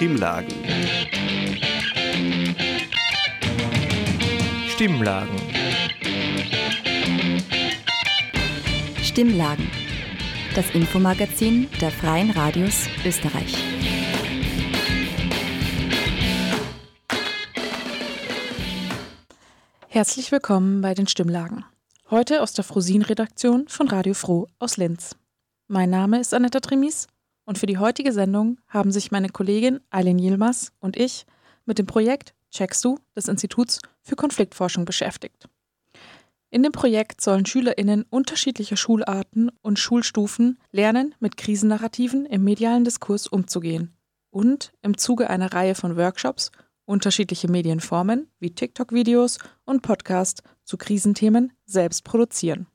Stimmlagen. Stimmlagen. Stimmlagen. Das Infomagazin der Freien Radios Österreich. Herzlich willkommen bei den Stimmlagen. Heute aus der Frosin-Redaktion von Radio Froh aus Linz. Mein Name ist Anetta Trimis und für die heutige Sendung haben sich meine Kollegin Aylin Yilmaz und ich mit dem Projekt Checkst du des Instituts für Konfliktforschung beschäftigt. In dem Projekt sollen SchülerInnen unterschiedlicher Schularten und Schulstufen lernen, mit Krisennarrativen im medialen Diskurs umzugehen und im Zuge einer Reihe von Workshops unterschiedliche Medienformen wie TikTok-Videos und Podcasts zu Krisenthemen selbst produzieren.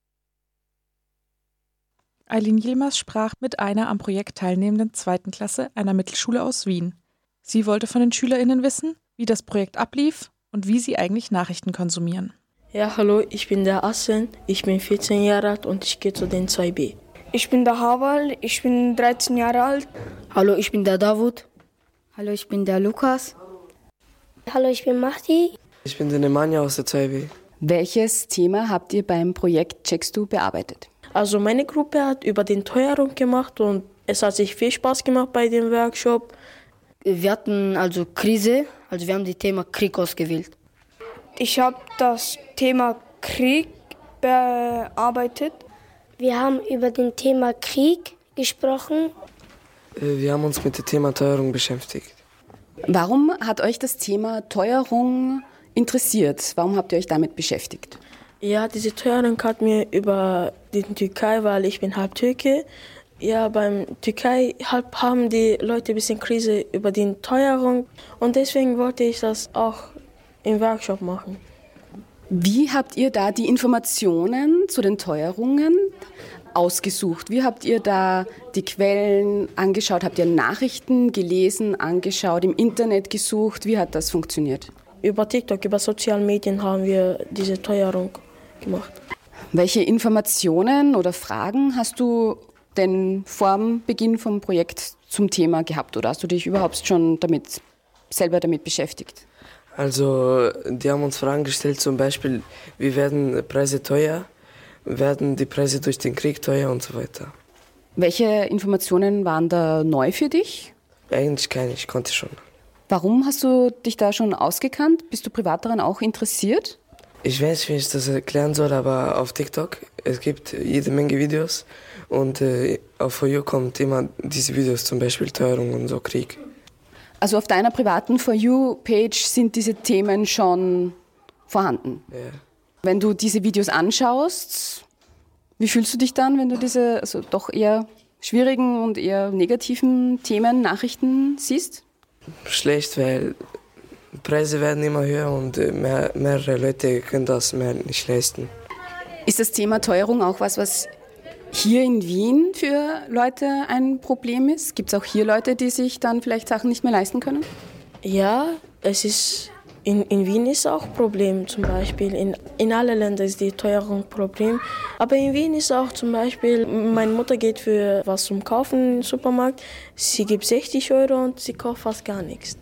Aylin Yilmaz sprach mit einer am Projekt teilnehmenden 2. Klasse einer Mittelschule aus Wien. Sie wollte von den SchülerInnen wissen, wie das Projekt ablief und wie sie eigentlich Nachrichten konsumieren. Ja, hallo, ich bin der Assen, ich bin 14 Jahre alt und ich gehe zu den 2B. Ich bin der Hawal, ich bin 13 Jahre alt. Hallo, ich bin der Davut. Hallo, ich bin der Lukas. Hallo, ich bin Mahdi. Ich bin der Nemanja aus der 2B. Welches Thema habt ihr beim Projekt Checkst du bearbeitet? Also meine Gruppe hat über die Teuerung gemacht und es hat sich viel Spaß gemacht bei dem Workshop. Wir hatten also Krise, also wir haben das Thema Krieg ausgewählt. Ich habe das Thema Krieg bearbeitet. Wir haben über das Thema Krieg gesprochen. Wir haben uns mit dem Thema Teuerung beschäftigt. Warum hat euch das Thema Teuerung interessiert? Warum habt ihr euch damit beschäftigt? Ja, diese Teuerung hat mir über die Türkei, weil ich bin halb Türke. Ja, beim Türkei haben die Leute ein bisschen Krise über die Teuerung und deswegen wollte ich das auch im Workshop machen. Wie habt ihr da die Informationen zu den Teuerungen ausgesucht? Wie habt ihr da die Quellen angeschaut? Habt ihr Nachrichten gelesen, angeschaut, im Internet gesucht? Wie hat das funktioniert? Über TikTok, über soziale Medien haben wir diese Teuerung gemacht. Welche Informationen oder Fragen hast du denn vor dem Beginn vom Projekt zum Thema gehabt? Oder hast du dich überhaupt schon selber damit beschäftigt? Also, die haben uns Fragen gestellt, zum Beispiel, wie werden Preise teuer? Werden die Preise durch den Krieg teuer und so weiter. Welche Informationen waren da neu für dich? Eigentlich keine, ich konnte schon. Warum hast du dich da schon ausgekannt? Bist du privat daran auch interessiert? Ich weiß nicht, wie ich das erklären soll, aber auf TikTok, es gibt jede Menge Videos und auf For You kommt immer diese Videos, zum Beispiel Teuerung und so Krieg. Also auf deiner privaten For You-Page sind diese Themen schon vorhanden? Ja. Wenn du diese Videos anschaust, wie fühlst du dich dann, wenn du diese doch eher schwierigen und eher negativen Themen, Nachrichten siehst? Schlecht, weil Preise werden immer höher und mehrere Leute können das mehr nicht leisten. Ist das Thema Teuerung auch was hier in Wien für Leute ein Problem ist? Gibt es auch hier Leute, die sich dann vielleicht Sachen nicht mehr leisten können? Ja, es ist in Wien ist auch ein Problem, zum Beispiel. In allen Ländern ist die Teuerung ein Problem. Aber in Wien ist auch zum Beispiel, meine Mutter geht für was zum Kaufen im Supermarkt. Sie gibt 60 € und sie kauft fast gar nichts.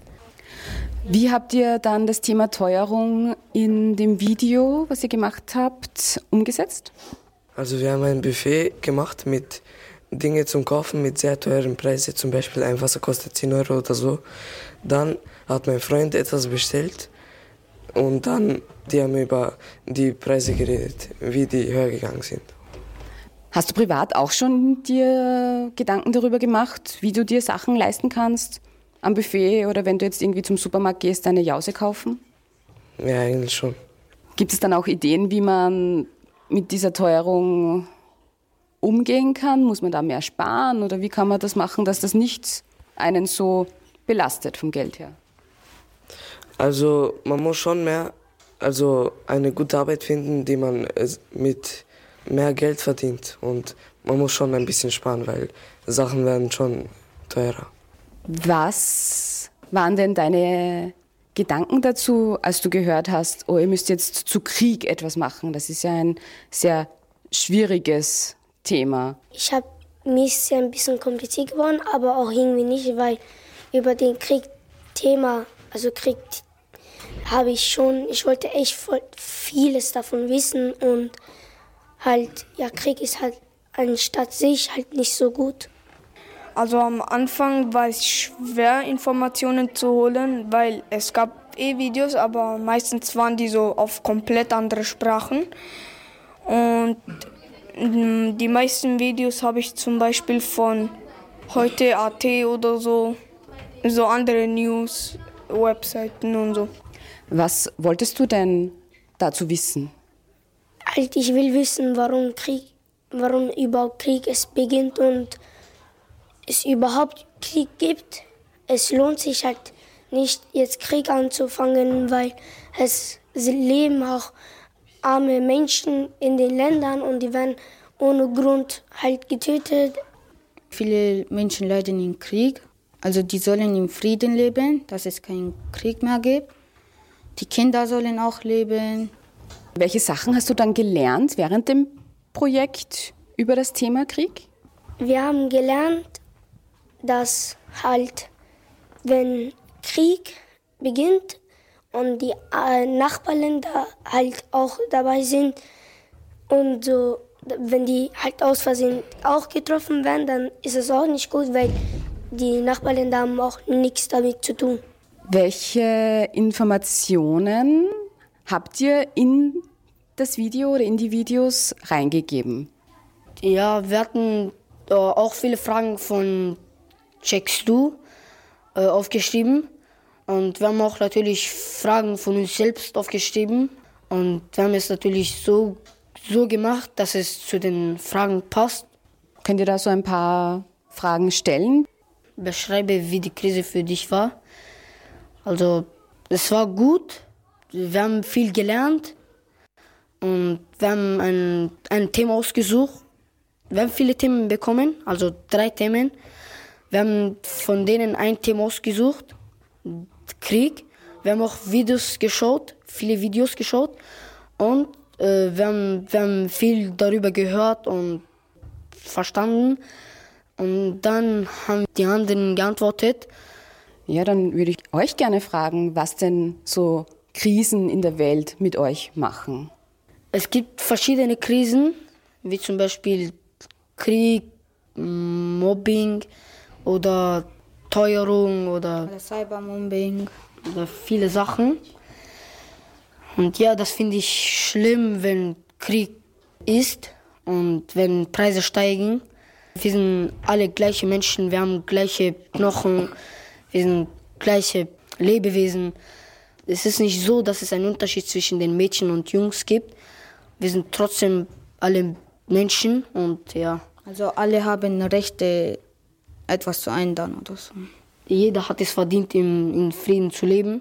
Wie habt ihr dann das Thema Teuerung in dem Video, was ihr gemacht habt, umgesetzt? Also wir haben ein Buffet gemacht mit Dingen zum Kaufen mit sehr teuren Preisen. Zum Beispiel ein Wasser kostet 10 € oder so. Dann hat mein Freund etwas bestellt und dann die haben über die Preise geredet, wie die höher gegangen sind. Hast du privat auch schon dir Gedanken darüber gemacht, wie du dir Sachen leisten kannst am Buffet oder wenn du jetzt irgendwie zum Supermarkt gehst, eine Jause kaufen? Ja, eigentlich schon. Gibt es dann auch Ideen, wie man mit dieser Teuerung umgehen kann? Muss man da mehr sparen oder wie kann man das machen, dass das nicht einen so belastet vom Geld her? Also man muss schon eine gute Arbeit finden, die man mit mehr Geld verdient und man muss schon ein bisschen sparen, weil Sachen werden schon teurer. Was waren denn deine Gedanken dazu, als du gehört hast, oh, ihr müsst jetzt zu Krieg etwas machen? Das ist ja ein sehr schwieriges Thema. Mir ist es ja ein bisschen kompliziert geworden, aber auch irgendwie nicht, weil über den Krieg-Thema, also Krieg habe ich wollte echt voll vieles davon wissen und halt, ja, Krieg ist halt anstatt sich halt nicht so gut. Also am Anfang war es schwer, Informationen zu holen, weil es gab Videos, aber meistens waren die so auf komplett andere Sprachen. Und die meisten Videos habe ich zum Beispiel von heute.at oder so andere News-Webseiten und so. Was wolltest du denn dazu wissen? Halt, ich will wissen, warum überhaupt Krieg es beginnt und es überhaupt Krieg gibt. Es lohnt sich halt nicht, jetzt Krieg anzufangen, weil es leben auch arme Menschen in den Ländern und die werden ohne Grund halt getötet. Viele Menschen leiden im Krieg, also die sollen im Frieden leben, dass es keinen Krieg mehr gibt. Die Kinder sollen auch leben. Welche Sachen hast du dann gelernt während dem Projekt über das Thema Krieg? Wir haben gelernt, dass halt, wenn Krieg beginnt und die Nachbarländer halt auch dabei sind und so, wenn die halt aus Versehen auch getroffen werden, dann ist es auch nicht gut, weil die Nachbarländer haben auch nichts damit zu tun. Welche Informationen habt ihr in das Video oder in die Videos reingegeben? Ja, wir hatten auch viele Fragen von Checkst du aufgeschrieben. Und wir haben auch natürlich Fragen von uns selbst aufgeschrieben. Und wir haben es natürlich so gemacht, dass es zu den Fragen passt. Könnt ihr da so ein paar Fragen stellen? Beschreibe, wie die Krise für dich war. Also, es war gut. Wir haben viel gelernt. Und wir haben ein Thema ausgesucht. Wir haben viele Themen bekommen, also 3 Themen. Wir haben von denen ein Thema ausgesucht, Krieg. Wir haben auch Videos geschaut, viele Videos geschaut. Und wir haben viel darüber gehört und verstanden. Und dann haben die anderen geantwortet. Ja, dann würde ich euch gerne fragen, was denn so Krisen in der Welt mit euch machen. Es gibt verschiedene Krisen, wie zum Beispiel Krieg, Mobbing oder Teuerung oder Cybermobbing oder viele Sachen. Und ja, das finde ich schlimm, wenn Krieg ist und wenn Preise steigen. Wir sind alle gleiche Menschen, wir haben gleiche Knochen, wir sind gleiche Lebewesen. Es ist nicht so, dass es einen Unterschied zwischen den Mädchen und Jungs gibt. Wir sind trotzdem alle Menschen und ja. Also alle haben Rechte, etwas zu ändern oder so. Jeder hat es verdient, in Frieden zu leben.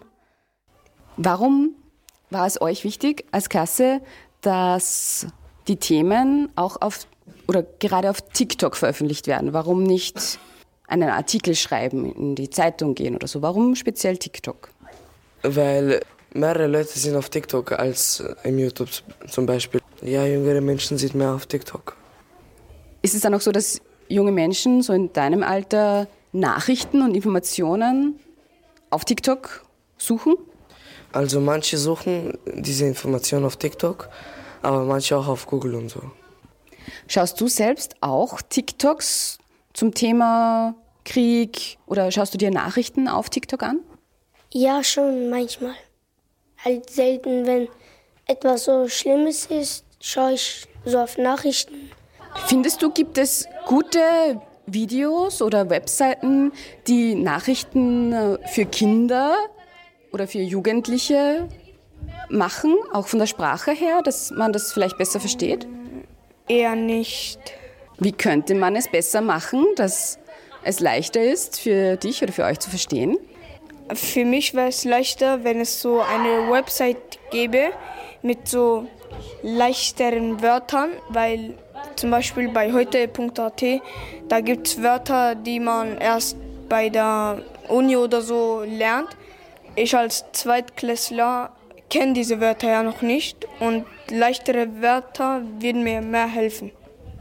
Warum war es euch wichtig als Klasse, dass die Themen auch gerade auf TikTok veröffentlicht werden? Warum nicht einen Artikel schreiben, in die Zeitung gehen oder so? Warum speziell TikTok? Weil mehrere Leute sind auf TikTok als im YouTube zum Beispiel. Ja, jüngere Menschen sind mehr auf TikTok. Ist es dann auch so, dass junge Menschen so in deinem Alter Nachrichten und Informationen auf TikTok suchen? Also manche suchen diese Informationen auf TikTok, aber manche auch auf Google und so. Schaust du selbst auch TikToks zum Thema Krieg oder schaust du dir Nachrichten auf TikTok an? Ja, schon manchmal. Halt selten, wenn etwas so Schlimmes ist, schaue ich so auf Nachrichten. Findest du, gibt es gute Videos oder Webseiten, die Nachrichten für Kinder oder für Jugendliche machen, auch von der Sprache her, dass man das vielleicht besser versteht? Eher nicht. Wie könnte man es besser machen, dass es leichter ist für dich oder für euch zu verstehen? Für mich wäre es leichter, wenn es so eine Website gäbe mit so leichteren Wörtern, weil zum Beispiel bei heute.at, da gibt es Wörter, die man erst bei der Uni oder so lernt. Ich als Zweitklässler kenne diese Wörter ja noch nicht und leichtere Wörter würden mir mehr helfen.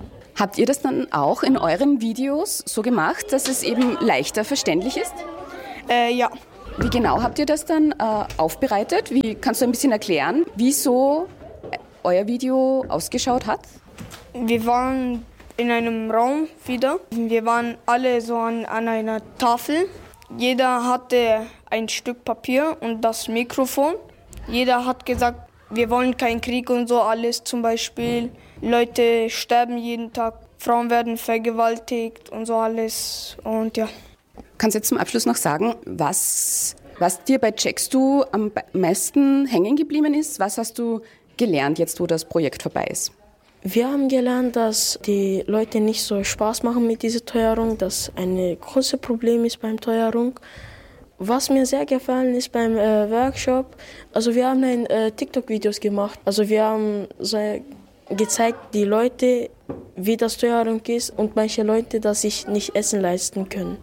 Habt ihr das dann auch in euren Videos so gemacht, dass es eben leichter verständlich ist? Ja. Wie genau habt ihr das dann aufbereitet? Wie kannst du ein bisschen erklären, wie so euer Video ausgeschaut hat? Wir waren in einem Raum wieder. Wir waren alle so an einer Tafel. Jeder hatte ein Stück Papier und das Mikrofon. Jeder hat gesagt, wir wollen keinen Krieg und so alles. Zum Beispiel, Leute sterben jeden Tag, Frauen werden vergewaltigt und so alles. Und ja. Kannst du jetzt zum Abschluss noch sagen, was dir bei Checkst Du am meisten hängen geblieben ist? Was hast du gelernt, jetzt wo das Projekt vorbei ist? Wir haben gelernt, dass die Leute nicht so Spaß machen mit dieser Teuerung, dass ein großes Problem ist beim Teuerung. Was mir sehr gefallen ist beim Workshop, also wir haben TikTok-Videos gemacht. Also wir haben so gezeigt, die Leute, wie das Teuerung ist und manche Leute, dass sich nicht Essen leisten können.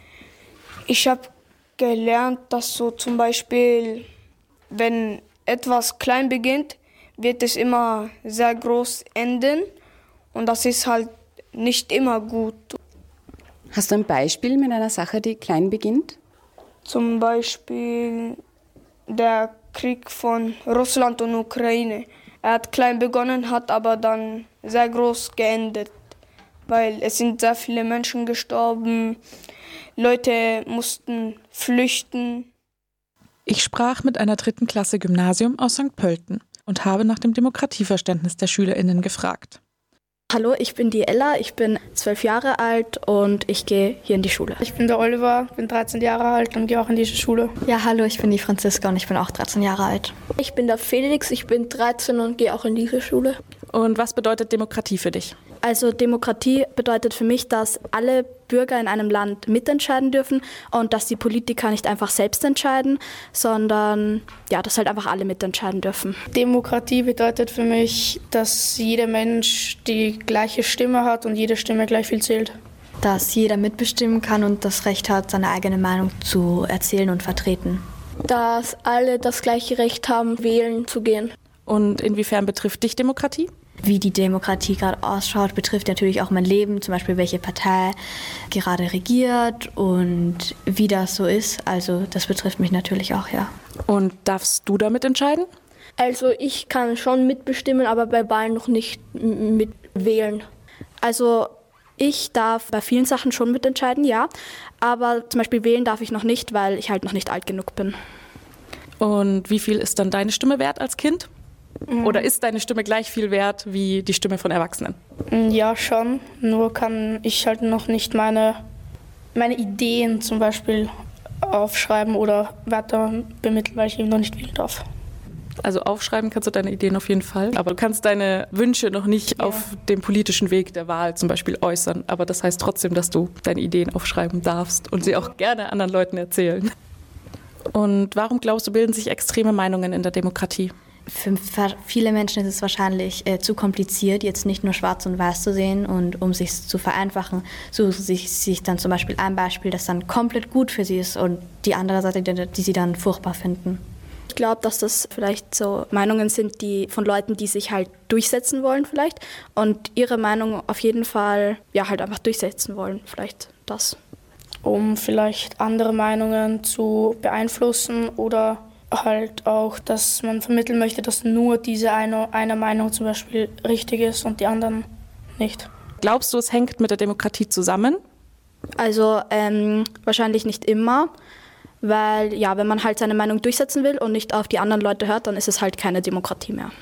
Ich habe gelernt, dass so zum Beispiel, wenn etwas klein beginnt, wird es immer sehr groß enden und das ist halt nicht immer gut. Hast du ein Beispiel mit einer Sache, die klein beginnt? Zum Beispiel der Krieg von Russland und Ukraine. Er hat klein begonnen, hat aber dann sehr groß geendet, weil es sind sehr viele Menschen gestorben, Leute mussten flüchten. Ich sprach mit einer 3. Klasse Gymnasium aus St. Pölten und habe nach dem Demokratieverständnis der SchülerInnen gefragt. Hallo, ich bin die Ella, ich bin 12 Jahre alt und ich gehe hier in die Schule. Ich bin der Oliver, bin 13 Jahre alt und gehe auch in diese Schule. Ja, hallo, ich bin die Franziska und ich bin auch 13 Jahre alt. Ich bin der Felix, ich bin 13 und gehe auch in diese Schule. Und was bedeutet Demokratie für dich? Also Demokratie bedeutet für mich, dass alle Bürger in einem Land mitentscheiden dürfen und dass die Politiker nicht einfach selbst entscheiden, sondern ja, dass halt einfach alle mitentscheiden dürfen. Demokratie bedeutet für mich, dass jeder Mensch die gleiche Stimme hat und jede Stimme gleich viel zählt. Dass jeder mitbestimmen kann und das Recht hat, seine eigene Meinung zu erzählen und vertreten. Dass alle das gleiche Recht haben, wählen zu gehen. Und inwiefern betrifft dich Demokratie? Wie die Demokratie gerade ausschaut, betrifft natürlich auch mein Leben, zum Beispiel welche Partei gerade regiert und wie das so ist. Also das betrifft mich natürlich auch, ja. Und darfst du damit entscheiden? Also ich kann schon mitbestimmen, aber bei Wahlen noch nicht mitwählen. Also ich darf bei vielen Sachen schon mitentscheiden, ja. Aber zum Beispiel wählen darf ich noch nicht, weil ich halt noch nicht alt genug bin. Und wie viel ist dann deine Stimme wert als Kind? Oder ist deine Stimme gleich viel wert wie die Stimme von Erwachsenen? Ja, schon. Nur kann ich halt noch nicht meine Ideen zum Beispiel aufschreiben oder weiter bemitteln, weil ich eben noch nicht wählen darf. Also aufschreiben kannst du deine Ideen auf jeden Fall, aber du kannst deine Wünsche noch nicht auf dem politischen Weg der Wahl zum Beispiel äußern. Aber das heißt trotzdem, dass du deine Ideen aufschreiben darfst und sie auch gerne anderen Leuten erzählen. Und warum glaubst du, bilden sich extreme Meinungen in der Demokratie? Für viele Menschen ist es wahrscheinlich zu kompliziert, jetzt nicht nur schwarz und weiß zu sehen, und um sich zu vereinfachen, suchen sie sich dann zum Beispiel ein Beispiel, das dann komplett gut für sie ist, und die andere Seite, die sie dann furchtbar finden. Ich glaube, dass das vielleicht so Meinungen sind, die von Leuten, die sich halt durchsetzen wollen vielleicht und ihre Meinung auf jeden Fall ja halt einfach durchsetzen wollen, vielleicht das. Um vielleicht andere Meinungen zu beeinflussen oder halt auch, dass man vermitteln möchte, dass nur diese eine Meinung zum Beispiel richtig ist und die anderen nicht. Glaubst du, es hängt mit der Demokratie zusammen? Also wahrscheinlich nicht immer, weil ja, wenn man halt seine Meinung durchsetzen will und nicht auf die anderen Leute hört, dann ist es halt keine Demokratie mehr.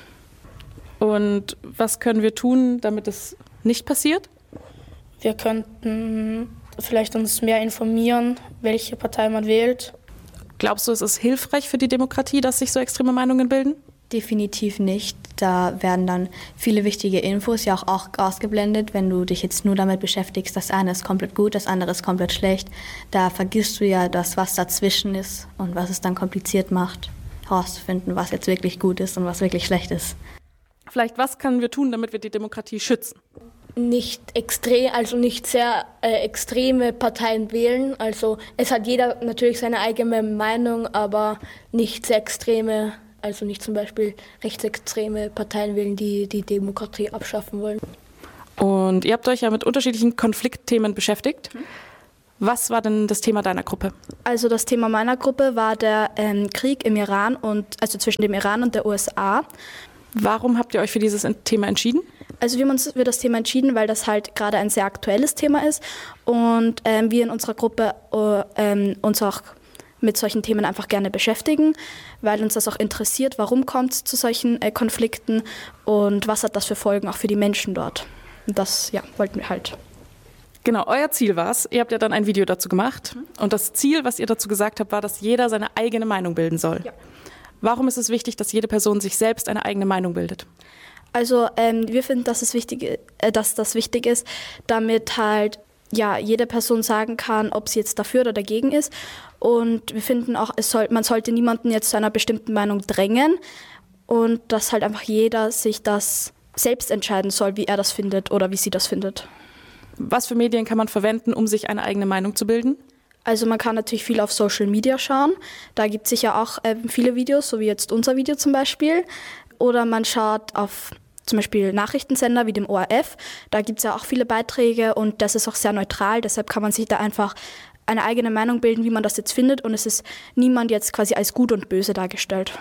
Und was können wir tun, damit es nicht passiert? Wir könnten vielleicht uns mehr informieren, welche Partei man wählt. Glaubst du, es ist hilfreich für die Demokratie, dass sich so extreme Meinungen bilden? Definitiv nicht. Da werden dann viele wichtige Infos ja auch ausgeblendet. Wenn du dich jetzt nur damit beschäftigst, das eine ist komplett gut, das andere ist komplett schlecht, da vergisst du ja das, was dazwischen ist und was es dann kompliziert macht, herauszufinden, was jetzt wirklich gut ist und was wirklich schlecht ist. Vielleicht, was können wir tun, damit wir die Demokratie schützen? Nicht extrem, also nicht sehr extreme Parteien wählen. Also es hat jeder natürlich seine eigene Meinung, aber nicht sehr extreme, also nicht zum Beispiel rechtsextreme Parteien wählen, die die Demokratie abschaffen wollen. Und ihr habt euch ja mit unterschiedlichen Konfliktthemen beschäftigt. Was war denn das Thema deiner Gruppe? Also das Thema meiner Gruppe war der Krieg im Iran also zwischen dem Iran und der USA. Warum habt ihr euch für dieses Thema entschieden? Also wir haben uns für das Thema entschieden, weil das halt gerade ein sehr aktuelles Thema ist und wir in unserer Gruppe uns auch mit solchen Themen einfach gerne beschäftigen, weil uns das auch interessiert, warum kommt es zu solchen Konflikten und was hat das für Folgen auch für die Menschen dort. Und das wollten wir halt. Genau, euer Ziel war es. Ihr habt ja dann ein Video dazu gemacht. Und das Ziel, was ihr dazu gesagt habt, war, dass jeder seine eigene Meinung bilden soll. Ja. Warum ist es wichtig, dass jede Person sich selbst eine eigene Meinung bildet? Also wir finden, dass das wichtig ist, damit halt jede Person sagen kann, ob sie jetzt dafür oder dagegen ist. Und wir finden auch, man sollte niemanden jetzt zu einer bestimmten Meinung drängen und dass halt einfach jeder sich das selbst entscheiden soll, wie er das findet oder wie sie das findet. Was für Medien kann man verwenden, um sich eine eigene Meinung zu bilden? Also man kann natürlich viel auf Social Media schauen. Da gibt es sicher auch viele Videos, so wie jetzt unser Video zum Beispiel. Oder man schaut auf zum Beispiel Nachrichtensender wie dem ORF. Da gibt es ja auch viele Beiträge und das ist auch sehr neutral. Deshalb kann man sich da einfach eine eigene Meinung bilden, wie man das jetzt findet. Und es ist niemand jetzt quasi als gut und böse dargestellt.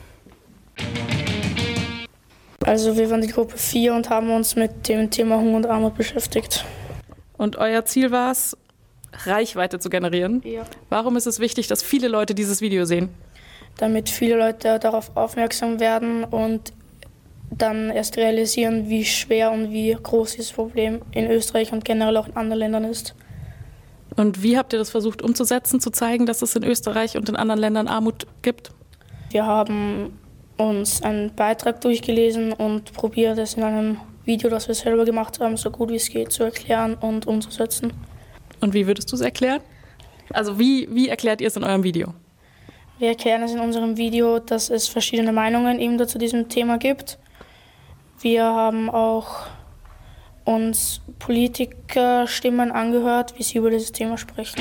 Also wir waren die Gruppe 4 und haben uns mit dem Thema Hunger und Armut beschäftigt. Und euer Ziel war es, Reichweite zu generieren. Ja. Warum ist es wichtig, dass viele Leute dieses Video sehen? Damit viele Leute darauf aufmerksam werden und dann erst realisieren, wie schwer und wie groß dieses Problem in Österreich und generell auch in anderen Ländern ist. Und wie habt ihr das versucht umzusetzen, zu zeigen, dass es in Österreich und in anderen Ländern Armut gibt? Wir haben uns einen Beitrag durchgelesen und probiert es in einem Video, das wir selber gemacht haben, so gut wie es geht zu erklären und umzusetzen. Und wie würdest du es erklären? Also wie erklärt ihr es in eurem Video? Wir erklären es in unserem Video, dass es verschiedene Meinungen eben zu diesem Thema gibt. Wir haben auch uns Politikerstimmen angehört, wie sie über dieses Thema sprechen.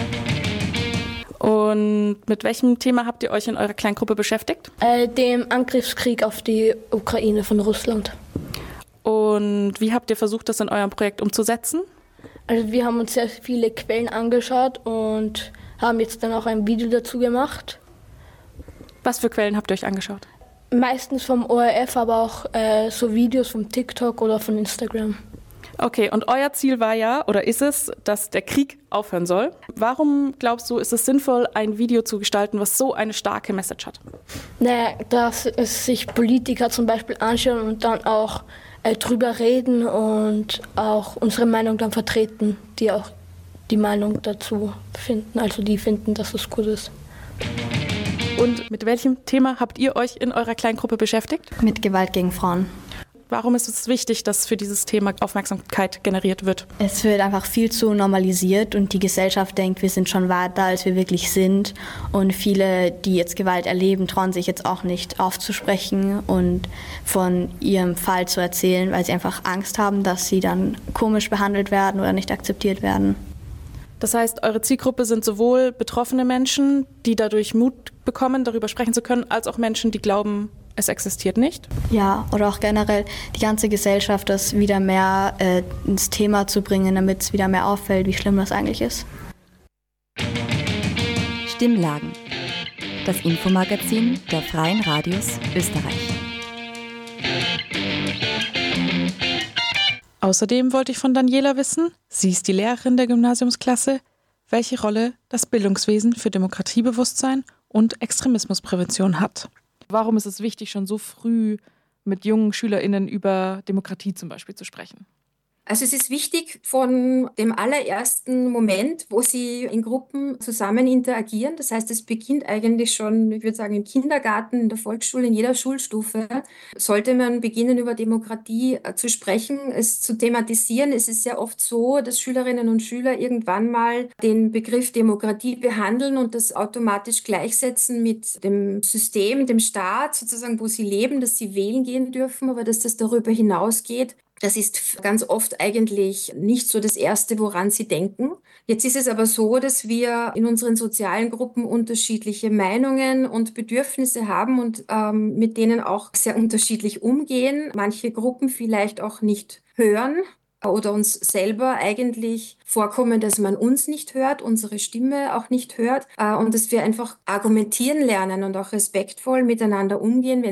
Und mit welchem Thema habt ihr euch in eurer Kleingruppe beschäftigt? Dem Angriffskrieg auf die Ukraine von Russland. Und wie habt ihr versucht, das in eurem Projekt umzusetzen? Also wir haben uns sehr viele Quellen angeschaut und haben jetzt dann auch ein Video dazu gemacht. Was für Quellen habt ihr euch angeschaut? Meistens vom ORF, aber auch so Videos vom TikTok oder von Instagram. Okay, und euer Ziel war ja, oder ist es, dass der Krieg aufhören soll. Warum glaubst du, ist es sinnvoll, ein Video zu gestalten, was so eine starke Message hat? Naja, dass es sich Politiker zum Beispiel anschauen und dann auch drüber reden und auch unsere Meinung dann vertreten, die auch die Meinung dazu finden, also die finden, dass es gut ist. Und mit welchem Thema habt ihr euch in eurer Kleingruppe beschäftigt? Mit Gewalt gegen Frauen. Warum ist es wichtig, dass für dieses Thema Aufmerksamkeit generiert wird? Es wird einfach viel zu normalisiert und die Gesellschaft denkt, wir sind schon weiter, als wir wirklich sind. Und viele, die jetzt Gewalt erleben, trauen sich jetzt auch nicht aufzusprechen und von ihrem Fall zu erzählen, weil sie einfach Angst haben, dass sie dann komisch behandelt werden oder nicht akzeptiert werden. Das heißt, eure Zielgruppe sind sowohl betroffene Menschen, die dadurch Mut bekommen, darüber sprechen zu können, als auch Menschen, die glauben, es existiert nicht? Ja, oder auch generell die ganze Gesellschaft, das wieder mehr ins Thema zu bringen, damit es wieder mehr auffällt, wie schlimm das eigentlich ist. Stimmlagen. Das Infomagazin der Freien Radios Österreich. Außerdem wollte ich von Daniela wissen, sie ist die Lehrerin der Gymnasiumsklasse, welche Rolle das Bildungswesen für Demokratiebewusstsein und Extremismusprävention hat. Warum ist es wichtig, schon so früh mit jungen SchülerInnen über Demokratie zum Beispiel zu sprechen? Also es ist wichtig von dem allerersten Moment, wo sie in Gruppen zusammen interagieren. Das heißt, es beginnt eigentlich schon, ich würde sagen, im Kindergarten, in der Volksschule, in jeder Schulstufe, sollte man beginnen, über Demokratie zu sprechen, es zu thematisieren. Es ist ja oft so, dass Schülerinnen und Schüler irgendwann mal den Begriff Demokratie behandeln und das automatisch gleichsetzen mit dem System, dem Staat, sozusagen, wo sie leben, dass sie wählen gehen dürfen, aber dass das darüber hinausgeht. Das ist ganz oft eigentlich nicht so das Erste, woran sie denken. Jetzt ist es aber so, dass wir in unseren sozialen Gruppen unterschiedliche Meinungen und Bedürfnisse haben und mit denen auch sehr unterschiedlich umgehen. Manche Gruppen vielleicht auch nicht hören oder uns selber eigentlich vorkommen, dass man uns nicht hört, unsere Stimme auch nicht hört und dass wir einfach argumentieren lernen und auch respektvoll miteinander umgehen, wenn